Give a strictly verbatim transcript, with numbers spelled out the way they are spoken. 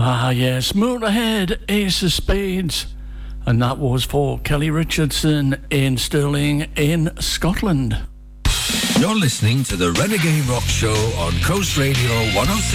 Ah, yes, Motorhead, Ace of Spades. And that was for Kelly Richardson in Stirling in Scotland. You're listening to the Renegade Rock Show on Coast Radio one oh six.